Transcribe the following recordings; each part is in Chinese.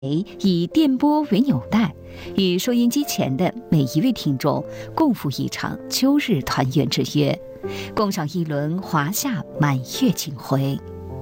以电波为纽带，与收音机前的每一位听众共赴一场秋日团圆之约，共赏一轮华夏满月景辉。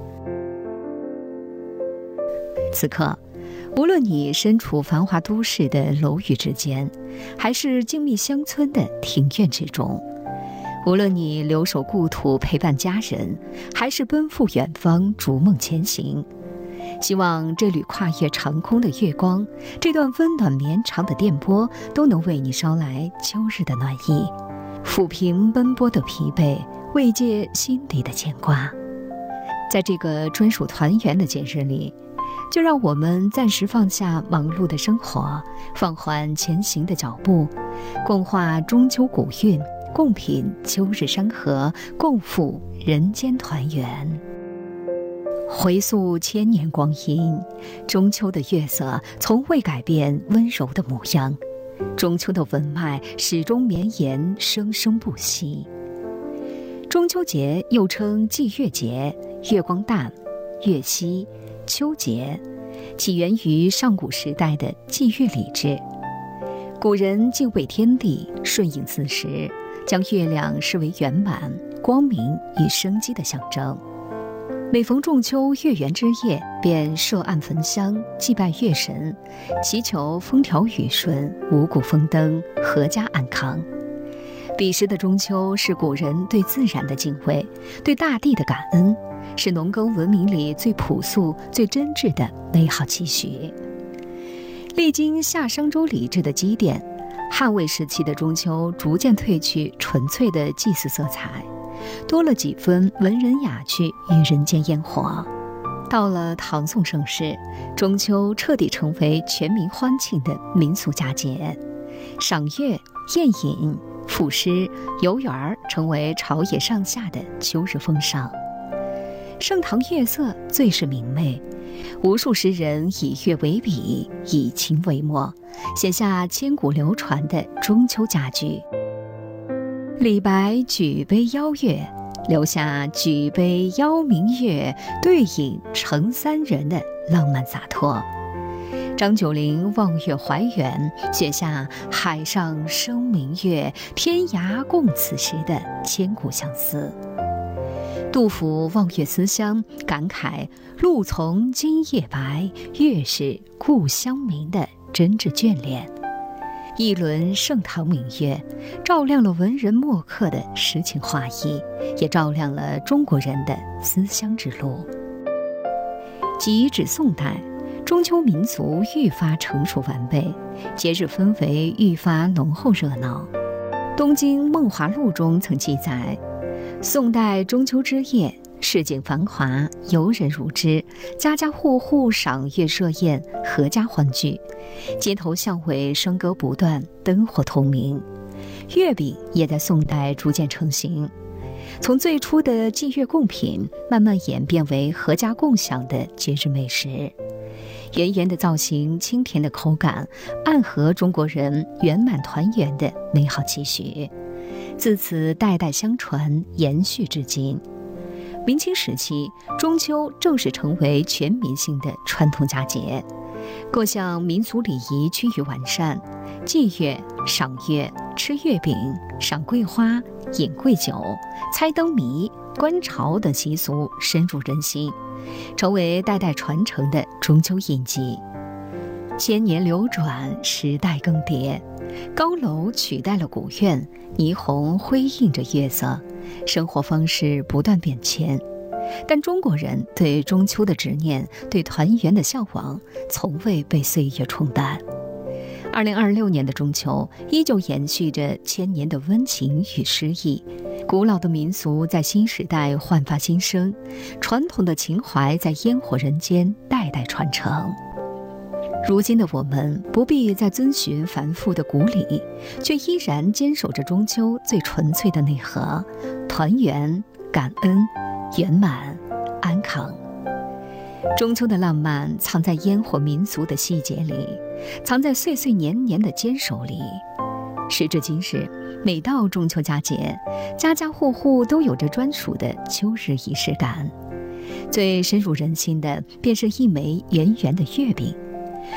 此刻，无论你身处繁华都市的楼宇之间，还是静谧乡村的庭院之中，无论你留守故土陪伴家人，还是奔赴远方逐梦前行，希望这缕跨越长空的月光，这段温暖绵长的电波，都能为你捎来秋日的暖意，抚平奔波的疲惫，慰藉心底的牵挂。在这个专属团圆的节日里，就让我们暂时放下忙碌的生活，放缓前行的脚步，共话中秋古韵，共品秋日山河，共赴人间团圆。回溯千年光阴，中秋的月色从未改变温柔的模样，中秋的文脉始终绵延，生生不息。中秋节又称祭月节、月光诞、月夕、秋节，起源于上古时代的祭月礼制。古人敬畏天地，顺应四时，将月亮视为圆满、光明与生机的象征。每逢仲秋月圆之夜，便设案焚香，祭拜月神，祈求风调雨顺、五谷丰登、阖家安康。彼时的中秋是古人对自然的敬畏，对大地的感恩，是农耕文明里最朴素、最真挚的美好期许。历经夏商周礼制的积淀，汉魏时期的中秋逐渐褪去纯粹的祭祀色彩，多了几分文人雅趣与人间烟火。到了唐宋盛世，中秋彻底成为全民欢庆的民俗佳节，赏月、宴饮、赋诗、游园成为朝野上下的秋日风尚。盛唐月色最是明媚，无数诗人以月为笔，以情为墨，写下千古流传的中秋佳句。李白举杯邀月，留下举杯邀明月，对影成三人的浪漫洒脱。张九龄望月怀远，写下海上生明月，天涯共此时的千古相思。杜甫望月思乡，感慨露从今夜白，月是故乡明的真挚眷恋。一轮盛唐明月，照亮了文人墨客的诗情画意，也照亮了中国人的思乡之路。及至宋代，中秋民俗愈发成熟完备，节日氛围愈发浓厚热闹。《东京梦华录》中曾记载，宋代中秋之夜，市井繁华，游人如织，家家户户赏月设宴，阖家欢聚，街头巷尾笙歌不断，灯火通明。月饼也在宋代逐渐成型，从最初的祭月贡品，慢慢演变为阖家共享的节日美食。圆圆的造型，清甜的口感，暗合中国人圆满团圆的美好期许，自此代代相传，延续至今。明清时期，中秋正式成为全民性的传统佳节，各项民俗礼仪趋于完善，祭月、赏月、吃月饼、赏桂花、饮桂酒、猜灯谜、观潮等习俗深入人心，成为代代传承的中秋印记。千年流转，时代更迭，高楼取代了古院，霓虹辉映着月色，生活方式不断变迁，但中国人对中秋的执念，对团圆的向往，从未被岁月冲淡。2026年的中秋依旧延续着千年的温情与诗意，古老的民俗在新时代焕发新生，传统的情怀在烟火人间代代传承。如今的我们不必再遵循繁复的古礼，却依然坚守着中秋最纯粹的内核：团圆、感恩、圆满、安康。中秋的浪漫藏在烟火民俗的细节里，藏在岁岁年年的坚守里。时至今日，每到中秋佳节，家家户户都有着专属的秋日仪式感。最深入人心的便是一枚圆圆的月饼，